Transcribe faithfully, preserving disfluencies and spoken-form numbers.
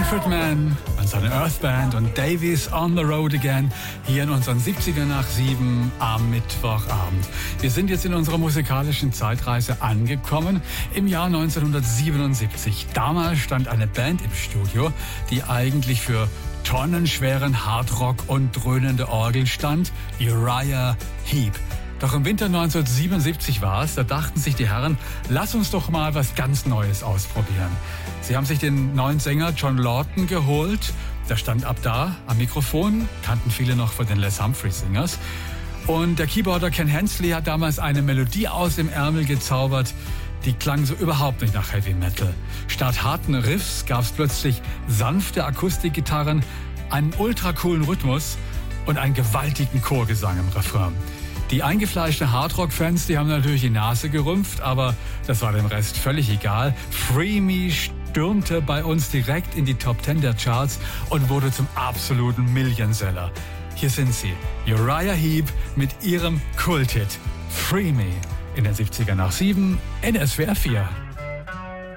Manfred Mann und seine Earth Band und Davies on the Road Again hier in unseren siebziger nach sieben am Mittwochabend. Wir sind jetzt in unserer musikalischen Zeitreise angekommen im Jahr neunzehnhundertsiebenundsiebzig. Damals stand eine Band im Studio, die eigentlich für tonnenschweren Hardrock und dröhnende Orgeln stand, Uriah Heep. Doch im Winter neunzehnhundertsiebenundsiebzig war es, da dachten sich die Herren, lass uns doch mal was ganz Neues ausprobieren. Sie haben sich den neuen Sänger John Lawton geholt. Der stand ab da am Mikrofon, kannten viele noch von den Les Humphrey Singers. Und der Keyboarder Ken Hensley hat damals eine Melodie aus dem Ärmel gezaubert, die klang so überhaupt nicht nach Heavy Metal. Statt harten Riffs gab es plötzlich sanfte Akustikgitarren, einen ultra coolen Rhythmus und einen gewaltigen Chorgesang im Refrain. Die eingefleischten Hardrock-Fans, die haben natürlich die Nase gerümpft, aber das war dem Rest völlig egal. Free Me stürmte bei uns direkt in die Top Ten der Charts und wurde zum absoluten Millionseller. Hier sind sie, Uriah Heep mit ihrem Kulthit Free Me in den siebziger nach sieben in S W R vier.